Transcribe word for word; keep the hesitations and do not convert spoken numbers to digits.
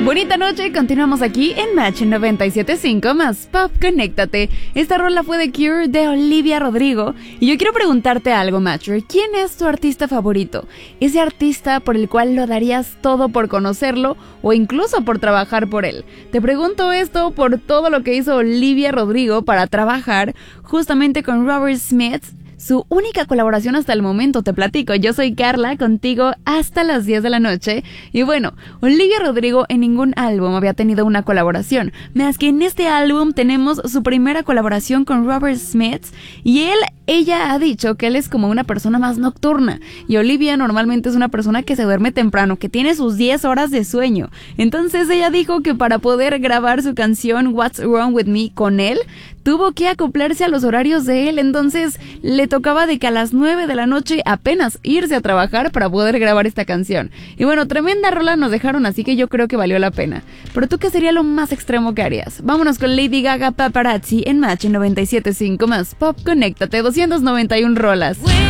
Bonita noche, continuamos aquí en Match noventa y siete punto cinco más Pop, conéctate. Esta rola fue de Cure de Olivia Rodrigo y yo quiero preguntarte algo, Matcher. ¿Quién es tu artista favorito? Ese artista por el cual lo darías todo por conocerlo o incluso por trabajar por él. Te pregunto esto por todo lo que hizo Olivia Rodrigo para trabajar justamente con Robert Smith. Su única colaboración hasta el momento, te platico. Yo soy Carla, contigo hasta las diez de la noche. Y bueno, Olivia Rodrigo en ningún álbum había tenido una colaboración, más que en este álbum tenemos su primera colaboración con Robert Smith. Y él, ella ha dicho que él es como una persona más nocturna. Y Olivia normalmente es una persona que se duerme temprano, que tiene sus diez horas de sueño. Entonces ella dijo que para poder grabar su canción What's Wrong With Me con él, tuvo que acoplarse a los horarios de él. Entonces le tocaba de que a las nueve de la noche apenas irse a trabajar para poder grabar esta canción. Y bueno, tremenda rola nos dejaron, así que yo creo que valió la pena. Pero tú, ¿qué sería lo más extremo que harías? Vámonos con Lady Gaga, Paparazzi en Match noventa y siete punto cinco más Pop, conéctate, doscientas noventa y una rolas.